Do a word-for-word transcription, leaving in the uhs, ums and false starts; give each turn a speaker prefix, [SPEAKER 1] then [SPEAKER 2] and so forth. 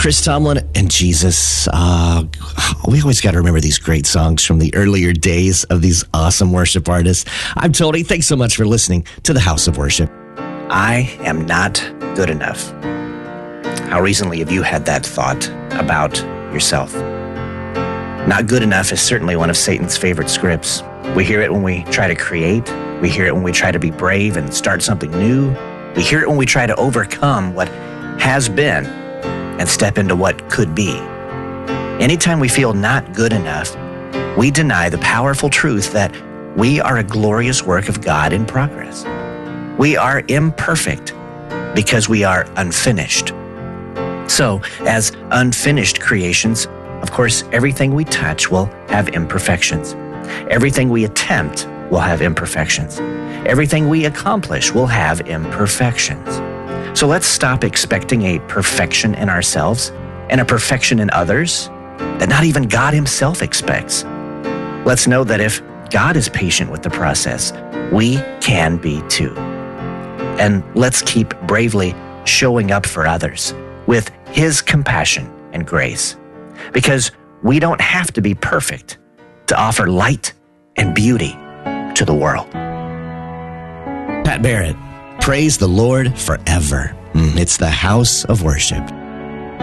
[SPEAKER 1] Chris Tomlin and Jesus. Uh, we always got to remember these great songs from the earlier days of these awesome worship artists. I'm Tony. Thanks so much for listening to the House of Worship.
[SPEAKER 2] I am not good enough. How recently have you had that thought about yourself? Not good enough is certainly one of Satan's favorite scripts. We hear it when we try to create. We hear it when we try to be brave and start something new. We hear it when we try to overcome what has been and step into what could be. Anytime we feel not good enough, we deny the powerful truth that we are a glorious work of God in progress. We are imperfect because we are unfinished. So, as unfinished creations, of course, everything we touch will have imperfections. Everything we attempt will have imperfections. Everything we accomplish will have imperfections. So let's stop expecting a perfection in ourselves and a perfection in others that not even God himself expects. Let's know that if God is patient with the process, we can be too. And let's keep bravely showing up for others with his compassion and grace, because we don't have to be perfect to offer light and beauty to the world.
[SPEAKER 1] Pat Barrett, praise the Lord forever. It's the House of Worship.